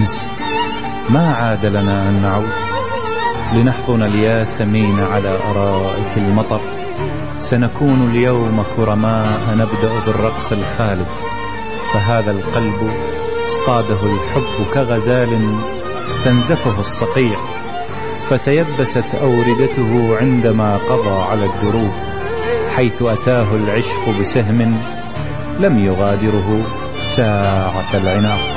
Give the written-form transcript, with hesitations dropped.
ما عاد لنا أن نعود لنحضن الياسمين على أرائك المطر. سنكون اليوم كرماء نبدأ بالرقص الخالد، فهذا القلب اصطاده الحب كغزال استنزفه الصقيع، فتيبست أوردته عندما قضى على الدروب، حيث أتاه العشق بسهم لم يغادره ساعة العناق.